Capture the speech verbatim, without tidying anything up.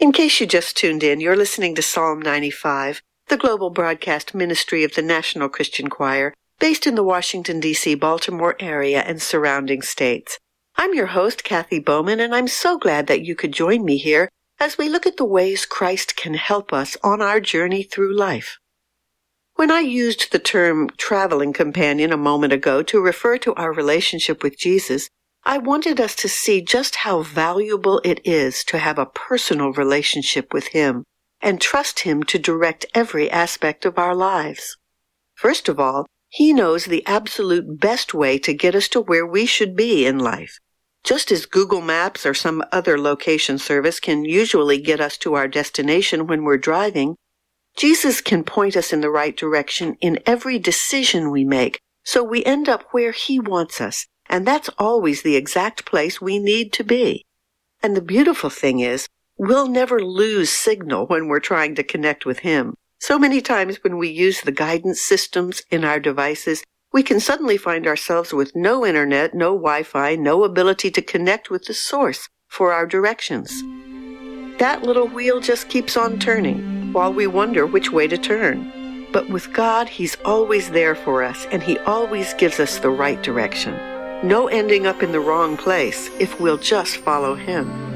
In case you just tuned in, you're listening to Psalm ninety-five, the global broadcast ministry of the National Christian Choir, based in the Washington, D C, Baltimore area and surrounding states. I'm your host, Kathy Bowman, and I'm so glad that you could join me here as we look at the ways Christ can help us on our journey through life. When I used the term traveling companion a moment ago to refer to our relationship with Jesus, I wanted us to see just how valuable it is to have a personal relationship with Him and trust Him to direct every aspect of our lives. First of all, He knows the absolute best way to get us to where we should be in life. Just as Google Maps or some other location service can usually get us to our destination when we're driving, Jesus can point us in the right direction in every decision we make, so we end up where He wants us. And that's always the exact place we need to be. And the beautiful thing is, we'll never lose signal when we're trying to connect with Him. So many times when we use the guidance systems in our devices, we can suddenly find ourselves with no internet, no Wi-Fi, no ability to connect with the source for our directions. That little wheel just keeps on turning while we wonder which way to turn. But with God, He's always there for us, and He always gives us the right direction. No ending up in the wrong place if we'll just follow Him.